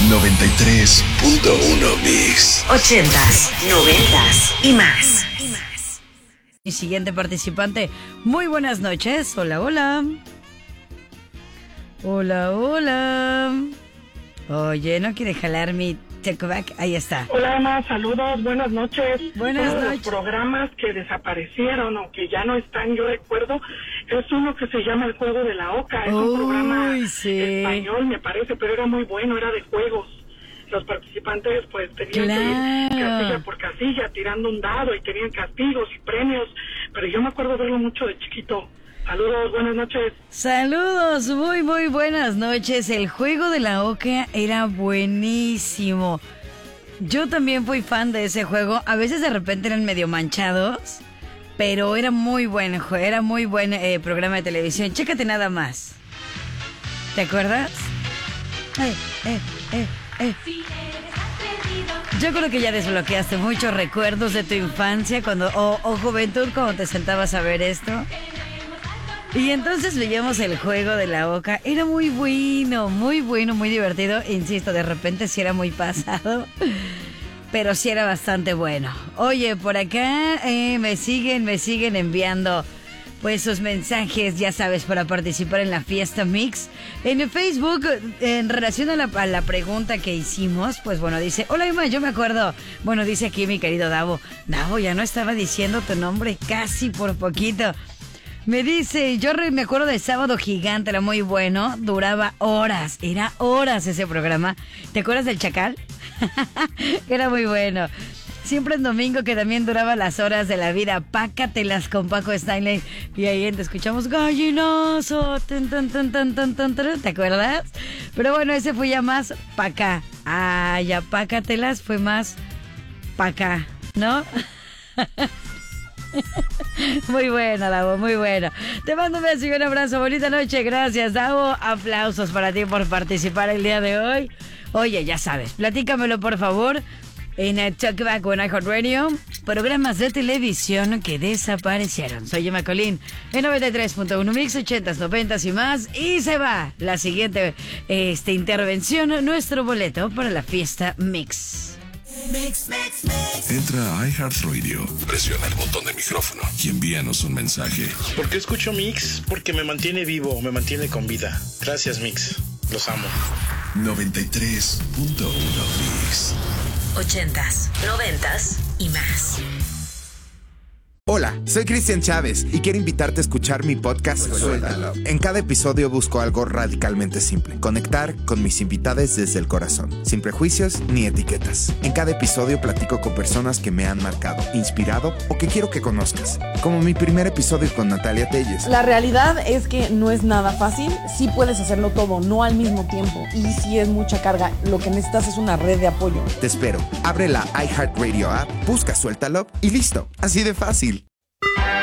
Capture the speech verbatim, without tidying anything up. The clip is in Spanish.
noventa y tres punto uno Mix. Ochentas, noventas y más. Mi siguiente participante, muy buenas noches. Hola, hola. Hola, hola. Oye, ¿no quiere jalar mi Tecobac? Ahí está. Hola, Emma, saludos, buenas noches. Buenas Uno de noches. los programas que desaparecieron o que ya no están, yo recuerdo, es uno que se llama El Juego de la Oca. Es Uy, un programa sí. español, me parece, pero era muy bueno, era de juegos. Los participantes pues tenían Claro. que ir casilla por casilla tirando un dado y tenían castigos y premios, pero yo me acuerdo verlo mucho de chiquito. Saludos, buenas noches. Saludos, muy, muy buenas noches. El Juego de la Oca era buenísimo. Yo también fui fan de ese juego. A veces de repente eran medio manchados, pero era muy buen juego, era muy buen eh, programa de televisión. Chécate nada más. ¿Te acuerdas? Eh, eh, eh, eh. Yo creo que ya desbloqueaste muchos recuerdos de tu infancia cuando o, o juventud cuando te sentabas a ver esto. Y entonces veíamos el Juego de la Oca. Era muy bueno, muy bueno, muy divertido. Insisto, de repente sí era muy pasado, pero sí era bastante bueno. Oye, por acá eh, me siguen, me siguen enviando pues sus mensajes, ya sabes, para participar en la fiesta Mix. En Facebook, en relación a la, a la pregunta que hicimos, pues bueno, dice, hola Emma, yo me acuerdo. Bueno, dice aquí mi querido Davo. Davo, ya no estaba diciendo tu nombre casi por poquito. Me dice, yo re- me acuerdo de Sábado Gigante, era muy bueno, duraba horas, era horas ese programa. ¿Te acuerdas del Chacal? Era muy bueno. Siempre en domingo que también duraba las horas de la vida, Pácatelas con Paco Stanley. Y ahí te escuchamos gallinazo, tan, tan, tan, tan, tan, tan, tan, ¿te acuerdas? Pero bueno, ese fue ya más pa' acá. Ah, ya Pácatelas fue más pa' acá, ¿no? Muy bueno, Davo, muy bueno. Te mando un beso y un abrazo. Bonita noche, gracias, Davo. Aplausos para ti por participar el día de hoy. Oye, ya sabes, platícamelo por favor en el Talkback o en iHeartRadio. Programas de televisión que desaparecieron. Soy Emma Colín en noventa y tres punto uno Mix, ochentas, noventas y más. Y se va la siguiente este, intervención, nuestro boleto para la fiesta Mix. Mix, mix, mix. Entra a iHeartRadio, presiona el botón de micrófono y envíanos un mensaje. ¿Por qué escucho Mix? Porque me mantiene vivo, me mantiene con vida. Gracias, Mix. Los amo. noventa y tres punto uno Mix. Ochentas, noventas y más. Hola, soy Cristian Chávez y quiero invitarte a escuchar mi podcast Suéltalo. En cada episodio busco algo radicalmente simple: conectar con mis invitados desde el corazón, sin prejuicios ni etiquetas. En cada episodio platico con personas que me han marcado, inspirado o que quiero que conozcas, como mi primer episodio con Natalia Telles. La realidad es que no es nada fácil. Sí puedes hacerlo todo, no al mismo tiempo, y sí es mucha carga. Lo que necesitas es una red de apoyo. Te espero. Abre la iHeartRadio app, busca Suéltalo y listo. Así de fácil.